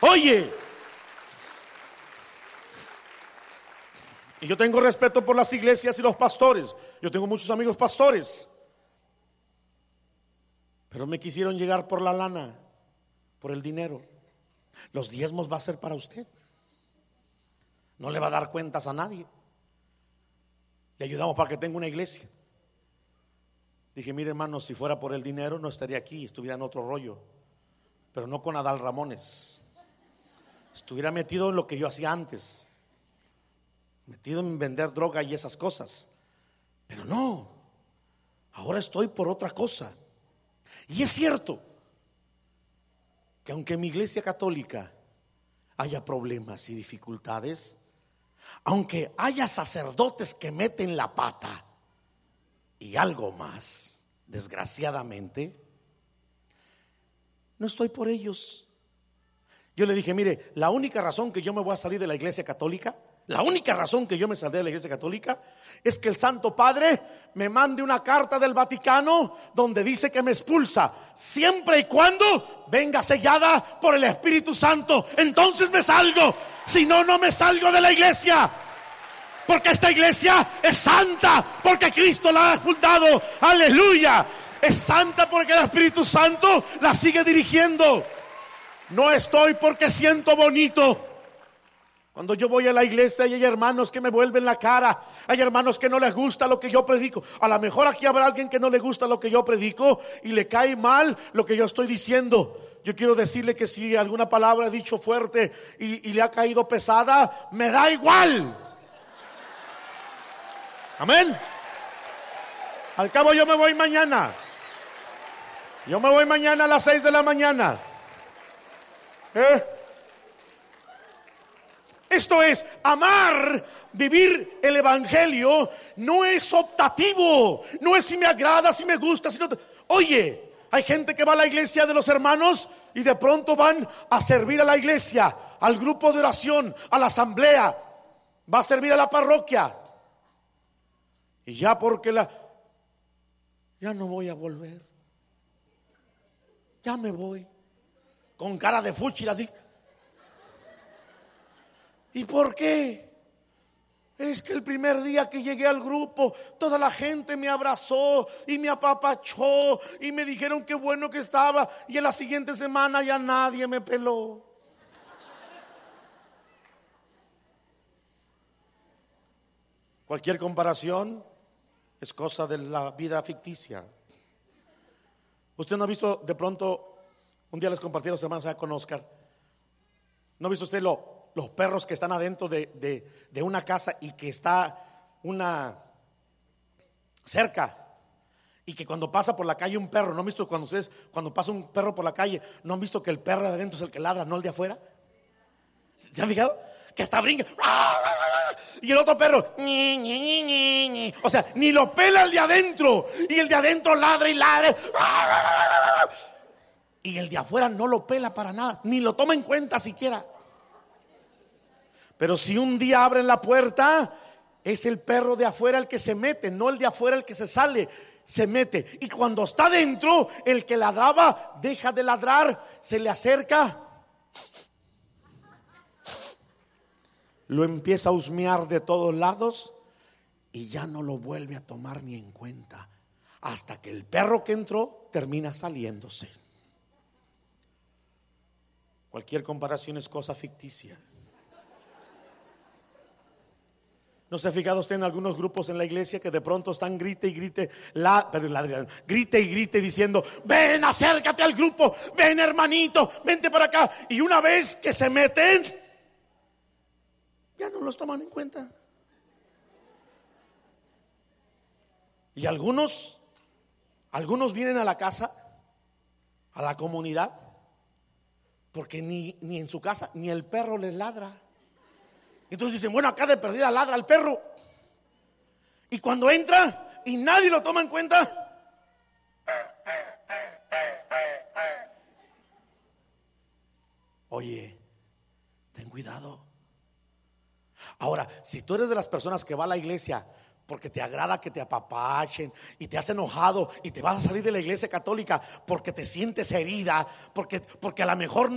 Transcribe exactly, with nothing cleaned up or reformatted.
Oye, y yo tengo respeto por las iglesias y los pastores. Yo tengo muchos amigos pastores, pero me quisieron llegar por la lana, por el dinero. Los diezmos va a ser para usted. No le va a dar cuentas a nadie. Le ayudamos para que tenga una iglesia. Dije, mire hermano, si fuera por el dinero no estaría aquí, estuviera en otro rollo. Pero no con Adal Ramones. Estuviera metido en lo que yo hacía antes, metido en vender droga y esas cosas. Pero no, ahora estoy por otra cosa. Y es cierto que aunque en mi iglesia católica haya problemas y dificultades, aunque haya sacerdotes que meten la pata y algo más, desgraciadamente, no estoy por ellos. Yo le dije, mire, la única razón que yo me voy a salir de la iglesia católica, la única razón que yo me salí de la iglesia católica es que el Santo Padre me mande una carta del Vaticano donde dice que me expulsa, siempre y cuando venga sellada por el Espíritu Santo. Entonces me salgo, si no, no me salgo de la iglesia. Porque esta iglesia es santa, porque Cristo la ha fundado. Aleluya. Es santa porque el Espíritu Santo la sigue dirigiendo. No estoy porque siento bonito. Cuando yo voy a la iglesia y hay hermanos que me vuelven la cara, hay hermanos que no les gusta lo que yo predico. A lo mejor aquí habrá alguien que no le gusta lo que yo predico y le cae mal lo que yo estoy diciendo. Yo quiero decirle que si alguna palabra he dicho fuerte y, y le ha caído pesada, me da igual. Amén. Al cabo yo me voy mañana. Yo me voy mañana a las seis de la mañana. ¿Eh? Esto es, amar, vivir el evangelio no es optativo, no es si me agrada, si me gusta, si no te... Oye, hay gente que va a la iglesia de los hermanos y de pronto van a servir a la iglesia, al grupo de oración, a la asamblea, va a servir a la parroquia. Y ya porque la... Ya no voy a volver. Ya me voy. Con cara de fúchila así. ¿Y por qué? Es que el primer día que llegué al grupo, toda la gente me abrazó y me apapachó y me dijeron qué bueno que estaba, y en la siguiente semana ya nadie me peló. Cualquier comparación es cosa de la vida ficticia. Usted no ha visto de pronto, un día les compartí a los hermanos allá con Oscar, ¿no ha visto usted lo los perros que están adentro de, de, de una casa y que está una cerca, y que cuando pasa por la calle un perro, ¿no han visto cuando ustedes, cuando pasa un perro por la calle, no han visto que el perro de adentro es el que ladra, no el de afuera? ¿Se han fijado? Que está brinca y el otro perro, o sea, ni lo pela el de adentro, y el de adentro ladra y ladra, y el de afuera no lo pela para nada, ni lo toma en cuenta siquiera. Pero si un día abren la puerta, es el perro de afuera el que se mete, no el de afuera el que se sale, se mete. Y cuando está dentro, el que ladraba deja de ladrar, se le acerca, lo empieza a husmear de todos lados y ya no lo vuelve a tomar ni en cuenta, hasta que el perro que entró termina saliéndose. Cualquier comparación es cosa ficticia. ¿No se ha fijado usted en algunos grupos en la iglesia que de pronto están grite y grite, la, perdón, la, grite y grite diciendo, ven, acércate al grupo, ven hermanito, vente para acá? Y una vez que se meten, ya no los toman en cuenta. Y algunos, algunos vienen a la casa, a la comunidad, porque ni, ni en su casa, ni el perro les ladra. Entonces dicen, bueno, acá de perdida ladra el perro. Y cuando entra y nadie lo toma en cuenta, oye, ten cuidado. Ahora, si tú eres de las personas que va a la iglesia porque te agrada que te apapachen y te has enojado y te vas a salir de la iglesia católica porque te sientes herida, porque, porque a lo mejor